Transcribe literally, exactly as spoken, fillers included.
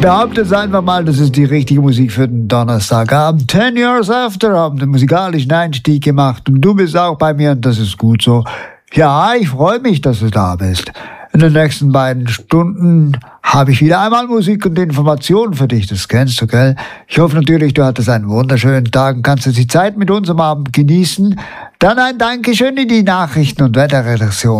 behaupte es einfach mal, das ist die richtige Musik für den Donnerstagabend. Ten Years After haben den musikalischen Einstieg gemacht und du bist auch bei mir und das ist gut so. Ja, ich freue mich, dass du da bist. In den nächsten beiden Stunden habe ich wieder einmal Musik und Informationen für dich, das kennst du, gell? Ich hoffe natürlich, du hattest einen wunderschönen Tag und kannst die Zeit mit uns am Abend genießen. Dann ein Dankeschön in die Nachrichten- und Wetterredaktion.